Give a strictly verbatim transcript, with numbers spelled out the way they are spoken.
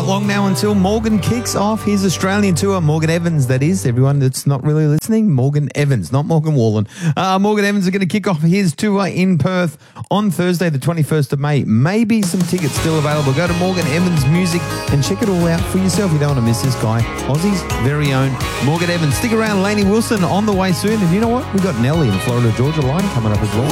long now until Morgan kicks off his Australian tour. Morgan Evans, that is. Everyone that's not really listening, Morgan Evans, not Morgan Wallen. Uh, Morgan Evans is going to kick off his tour in Perth on Thursday, the twenty-first of May. Maybe some tickets still available. Go to Morgan Evans Music and check it all out for yourself. You don't want to miss this guy. Aussie's very own Morgan Evans. Stick around, Lainey Wilson on the way soon. And you know what? We've got Nelly in Florida Georgia line coming up as well.